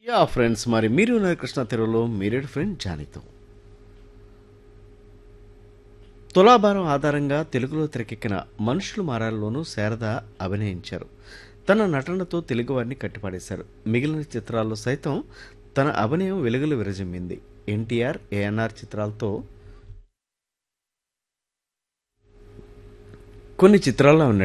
Yeah friends, మరి మీరు ఉన్నారు కృష్ణ తెరువులో మీరేడు ఫ్రెండ్ జానీతో. తులాభారం ఆధారంగా తెలుగులో తెరకెక్కిన మనుషులు మారాల్లోనూ శారద అభినయించారు. తన నటనతో తెలుగువారిని కట్టిపడేశారు. మిగిలిన చిత్రాల్లో సైతం తన అభినయం వెలుగులు విరజిమ్మింది. ఎన్టీఆర్, ఏఎన్ఆర్ చిత్రాలతో కొన్ని చిత్రాల్లో